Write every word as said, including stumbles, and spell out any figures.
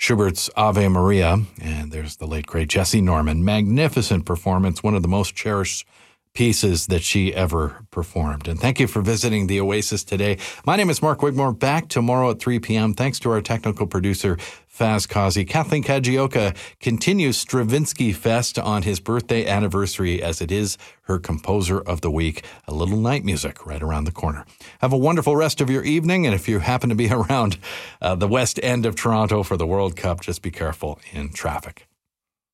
Schubert's Ave Maria, and there's the late, great Jesse Norman. Magnificent performance, one of the most cherished pieces that she ever performed. And thank you for visiting the Oasis today. My name is Mark Wigmore, back tomorrow at three p.m. Thanks to our technical producer, Faz Kazi. Kathleen Kajioka continues Stravinsky Fest on his birthday anniversary, as it is her Composer of the Week. A little night music right around the corner. Have a wonderful rest of your evening, and if you happen to be around uh, the west end of Toronto for the World Cup, just be careful in traffic.